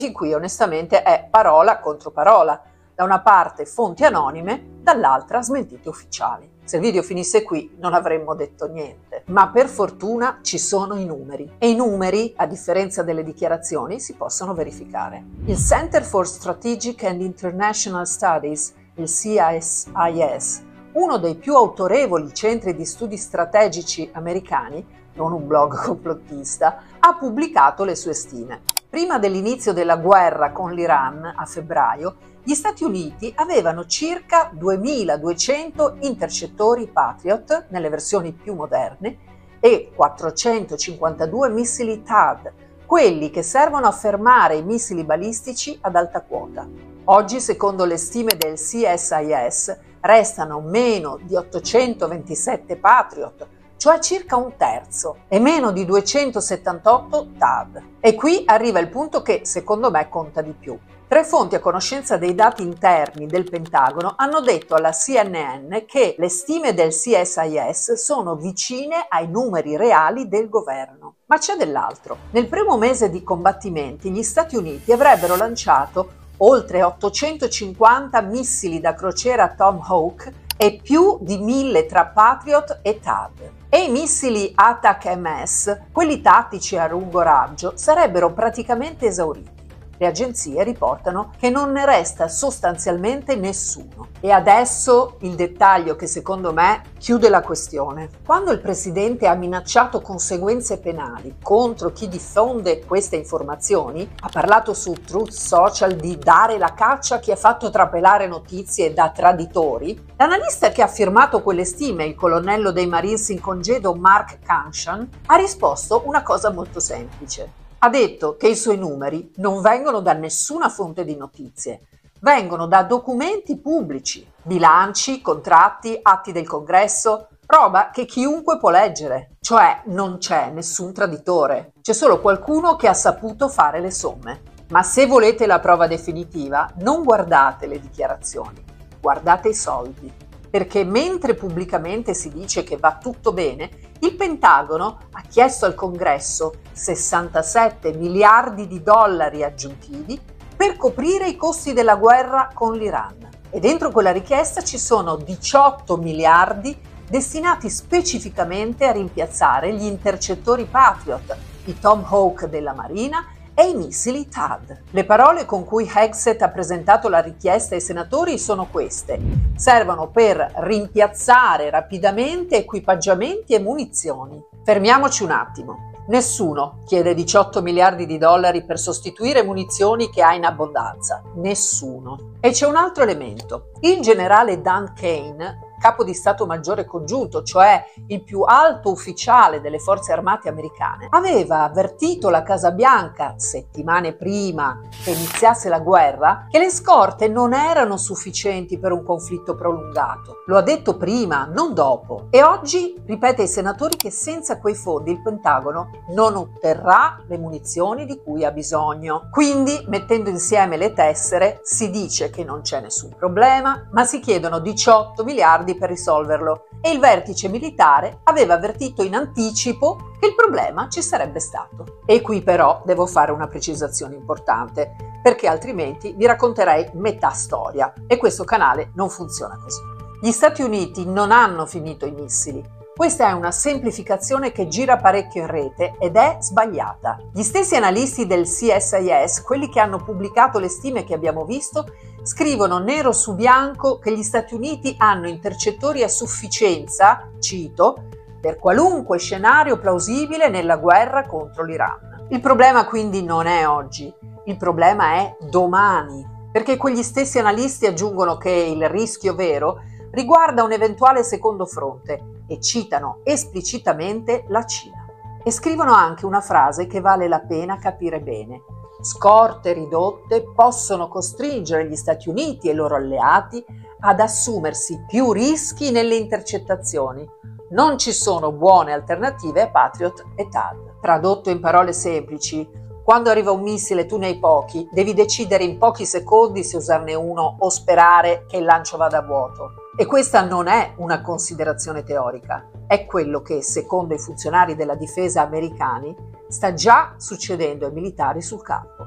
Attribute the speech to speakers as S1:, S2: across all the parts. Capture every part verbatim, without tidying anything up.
S1: in cui onestamente è parola contro parola, da una parte fonti anonime, dall'altra smentite ufficiali. Se il video finisse qui non avremmo detto niente, ma per fortuna ci sono i numeri e i numeri, a differenza delle dichiarazioni, si possono verificare. Il Center for Strategic and International Studies, il C S I S, uno dei più autorevoli centri di studi strategici americani, non un blog complottista, ha pubblicato le sue stime. Prima dell'inizio della guerra con l'Iran, a febbraio, gli Stati Uniti avevano circa duemiladuecento intercettori Patriot nelle versioni più moderne e quattrocentocinquantadue missili T A D, quelli che servono a fermare i missili balistici ad alta quota. Oggi, secondo le stime del C S I S, restano meno di ottocentoventisette Patriot, cioè circa un terzo, e meno di duecentosettantotto T A D. E qui arriva il punto che, secondo me, conta di più. Tre fonti a conoscenza dei dati interni del Pentagono hanno detto alla C N N che le stime del C S I S sono vicine ai numeri reali del governo. Ma c'è dell'altro. Nel primo mese di combattimenti gli Stati Uniti avrebbero lanciato oltre ottocentocinquanta missili da crociera Tomahawk e più di mille tra Patriot e T A D. E i missili ATAC-M S, quelli tattici a lungo raggio, sarebbero praticamente esauriti. Le agenzie riportano che non ne resta sostanzialmente nessuno. E adesso il dettaglio che secondo me chiude la questione. Quando il presidente ha minacciato conseguenze penali contro chi diffonde queste informazioni, ha parlato su Truth Social di dare la caccia a chi ha fatto trapelare notizie da traditori, l'analista che ha firmato quelle stime, il colonnello dei Marines in congedo Mark Canshan, ha risposto una cosa molto semplice. Ha detto che i suoi numeri non vengono da nessuna fonte di notizie, vengono da documenti pubblici, bilanci, contratti, atti del Congresso, roba che chiunque può leggere. Cioè non c'è nessun traditore, c'è solo qualcuno che ha saputo fare le somme. Ma se volete la prova definitiva, non guardate le dichiarazioni, guardate i soldi. Perché mentre pubblicamente si dice che va tutto bene, il Pentagono ha chiesto al Congresso sessantasette miliardi di dollari aggiuntivi per coprire i costi della guerra con l'Iran. E dentro quella richiesta ci sono diciotto miliardi destinati specificamente a rimpiazzare gli intercettori Patriot, i Tomahawk della Marina e i missili T A D. Le parole con cui Hegseth ha presentato la richiesta ai senatori sono queste: servono per rimpiazzare rapidamente equipaggiamenti e munizioni. Fermiamoci un attimo. Nessuno chiede diciotto miliardi di dollari per sostituire munizioni che ha in abbondanza. Nessuno. E c'è un altro elemento. Il generale Dan Kane, capo di Stato Maggiore Congiunto, cioè il più alto ufficiale delle forze armate americane, aveva avvertito la Casa Bianca, settimane prima che iniziasse la guerra, che le scorte non erano sufficienti per un conflitto prolungato. Lo ha detto prima, non dopo. E oggi ripete ai senatori che senza quei fondi il Pentagono non otterrà le munizioni di cui ha bisogno. Quindi, mettendo insieme le tessere, si dice che non c'è nessun problema, ma si chiedono diciotto miliardi per risolverlo, e il vertice militare aveva avvertito in anticipo che il problema ci sarebbe stato. E qui però devo fare una precisazione importante, perché altrimenti vi racconterei metà storia e questo canale non funziona così. Gli Stati Uniti non hanno finito i missili. Questa è una semplificazione che gira parecchio in rete ed è sbagliata. Gli stessi analisti del C S I S, quelli che hanno pubblicato le stime che abbiamo visto, scrivono nero su bianco che gli Stati Uniti hanno intercettori a sufficienza, cito, per qualunque scenario plausibile nella guerra contro l'Iran. Il problema quindi non è oggi, il problema è domani, perché quegli stessi analisti aggiungono che il rischio vero riguarda un eventuale secondo fronte e citano esplicitamente la Cina. E scrivono anche una frase che vale la pena capire bene. Scorte ridotte possono costringere gli Stati Uniti e i loro alleati ad assumersi più rischi nelle intercettazioni. Non ci sono buone alternative a Patriot e T A D. Tradotto in parole semplici, quando arriva un missile tu ne hai pochi, devi decidere in pochi secondi se usarne uno o sperare che il lancio vada a vuoto. E questa non è una considerazione teorica, è quello che, secondo i funzionari della difesa americani, sta già succedendo ai militari sul campo.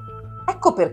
S1: Ecco perché